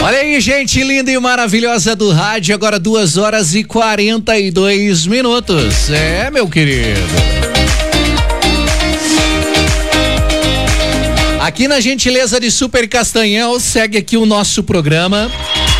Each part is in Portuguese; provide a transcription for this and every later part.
Olha aí, gente linda e maravilhosa do rádio, agora 2h42. É, meu querido. Aqui na gentileza de Super Castanhal, segue aqui o nosso programa.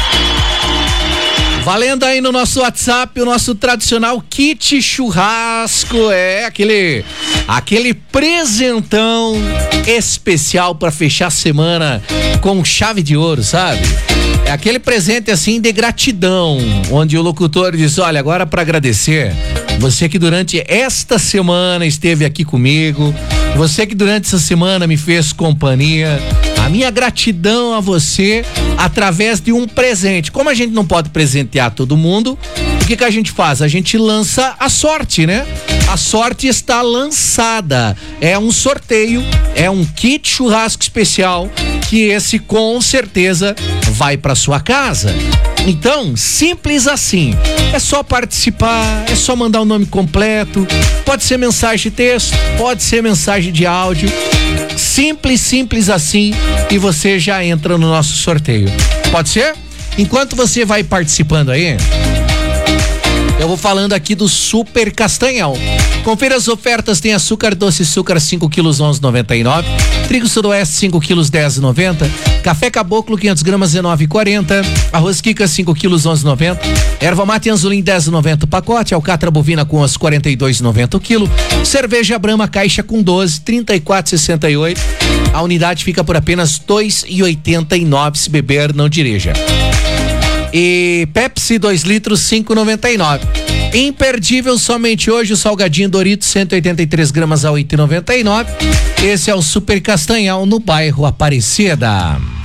Valendo aí no nosso WhatsApp, o nosso tradicional kit churrasco, aquele presentão especial para fechar a semana com chave de ouro, sabe? É aquele presente assim de gratidão, onde o locutor diz: olha, agora para agradecer, você que durante esta semana esteve aqui comigo, você que durante essa semana me fez companhia, a minha gratidão a você através de um presente. Como a gente não pode presentear todo mundo, o que a gente faz? A gente lança a sorte, né? A sorte está lançada. É um sorteio, é um kit churrasco especial que esse com certeza vai para sua casa. Então, simples assim. É só participar, é só mandar o nome completo. Pode ser mensagem de texto, pode ser mensagem de áudio. Simples assim, e você já entra no nosso sorteio. Pode ser? Enquanto você vai participando aí, eu vou falando aqui do Super Castanhal. Confira as ofertas, tem açúcar doce açúcar 5 quilos 11,99, trigo sudoeste 5 quilos 10,90, café caboclo 500 gramas 19,40, arroz quica 5 quilos 11,90, erva mate anzolim 10,90 pacote, alcatra bovina com os 42,90 o quilo, cerveja Brahma caixa com 12, 34,68, a unidade fica por apenas 2,89, se beber não dirija. E Pepsi 2 litros 5,99. Imperdível somente hoje o salgadinho Doritos 183 gramas a 8,99. Esse é o Super Castanhal no bairro Aparecida.